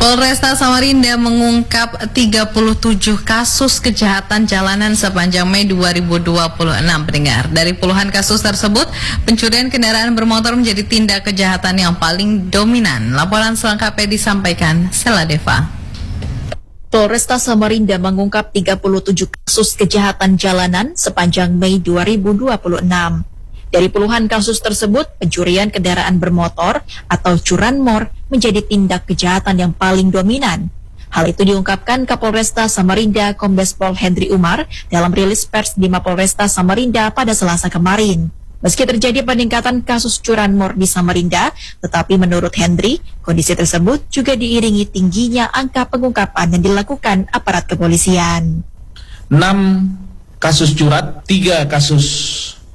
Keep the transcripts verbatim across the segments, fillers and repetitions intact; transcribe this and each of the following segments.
Polresta Samarinda mengungkap tiga puluh tujuh kasus kejahatan jalanan sepanjang Mei dua ribu dua puluh enam. Pendengar, dari puluhan kasus tersebut, pencurian kendaraan bermotor menjadi tindak kejahatan yang paling dominan. Laporan selengkapnya disampaikan Sela Deva. Polresta Samarinda mengungkap tiga puluh tujuh kasus kejahatan jalanan sepanjang Mei dua ribu dua puluh enam. Dari puluhan kasus tersebut, pencurian kendaraan bermotor atau curanmor menjadi tindak kejahatan yang paling dominan. Hal itu diungkapkan Kapolresta Samarinda Kombes Pol Hendri Umar dalam rilis pers di Mapolresta Samarinda pada Selasa kemarin. Meski terjadi peningkatan kasus curanmor di Samarinda, tetapi menurut Hendri, kondisi tersebut juga diiringi tingginya angka pengungkapan yang dilakukan aparat kepolisian. enam kasus curat, tiga kasus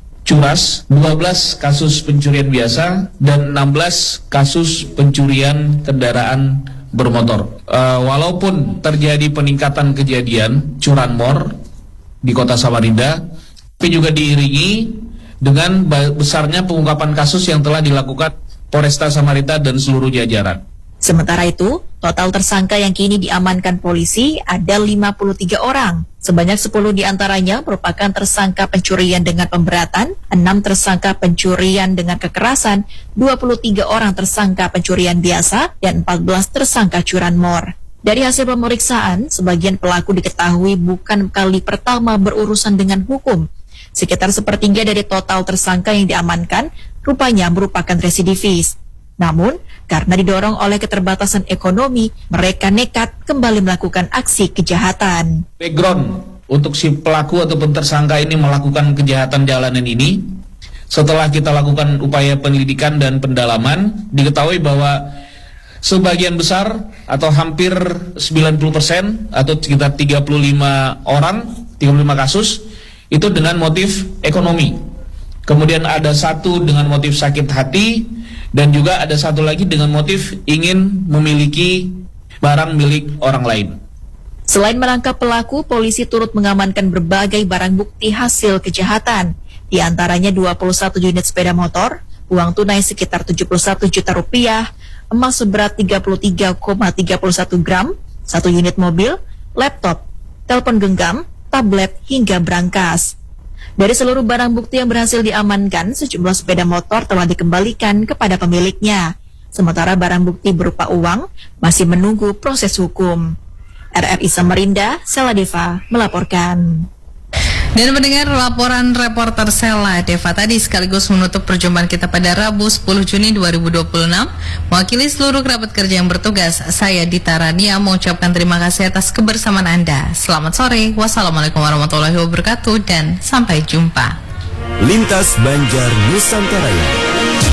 curas, dua belas kasus pencurian biasa, dan enam belas kasus pencurian kendaraan bermotor. Uh, walaupun terjadi peningkatan kejadian curanmor di kota Samarinda, tapi juga diiringi dengan besarnya pengungkapan kasus yang telah dilakukan Polresta Samarinda dan seluruh jajaran. Sementara itu, total tersangka yang kini diamankan polisi ada lima puluh tiga orang. Sebanyak sepuluh diantaranya merupakan tersangka pencurian dengan pemberatan, enam tersangka pencurian dengan kekerasan, dua puluh tiga orang tersangka pencurian biasa, dan empat belas tersangka curanmor. Dari hasil pemeriksaan, sebagian pelaku diketahui bukan kali pertama berurusan dengan hukum. Sekitar sepertiga dari total tersangka yang diamankan rupanya merupakan residivis. Namun, karena didorong oleh keterbatasan ekonomi, mereka nekat kembali melakukan aksi kejahatan. Background untuk si pelaku ataupun tersangka ini melakukan kejahatan jalanan ini, setelah kita lakukan upaya penyelidikan dan pendalaman, diketahui bahwa sebagian besar atau hampir sembilan puluh persen atau sekitar tiga puluh lima orang, tiga puluh lima kasus, itu dengan motif ekonomi. Kemudian ada satu dengan motif sakit hati, dan juga ada satu lagi dengan motif ingin memiliki barang milik orang lain. Selain menangkap pelaku, polisi turut mengamankan berbagai barang bukti hasil kejahatan. Di antaranya dua puluh satu unit sepeda motor, uang tunai sekitar tujuh puluh satu juta rupiah, emas seberat tiga puluh tiga koma tiga satu gram, satu unit mobil, laptop, telepon genggam, tablet, hingga brankas. Dari seluruh barang bukti yang berhasil diamankan, sejumlah sepeda motor telah dikembalikan kepada pemiliknya. Sementara barang bukti berupa uang masih menunggu proses hukum. R R I Samarinda, Sela Deva melaporkan. Dan mendengar laporan reporter Sela Deva tadi sekaligus menutup perjumpaan kita pada Rabu sepuluh Juni dua ribu dua puluh enam. Mewakili seluruh kerabat kerja yang bertugas, saya Dita Rania mengucapkan terima kasih atas kebersamaan Anda. Selamat sore, wassalamualaikum warahmatullahi wabarakatuh, dan sampai jumpa. Lintas Banjar Nusantara.